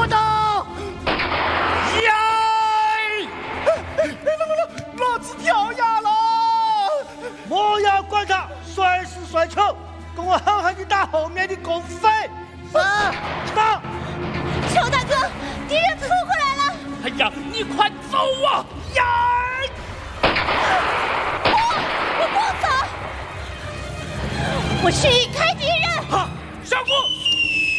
我走！ 呀！ 老子跳崖了！ 莫要管他谁是谁丑，跟我狠狠地打后面的共匪！ 啊！ 上！ 裘大哥，敌人突过来了！ 哎呀，你快走啊！呀！ 我不走！我示意看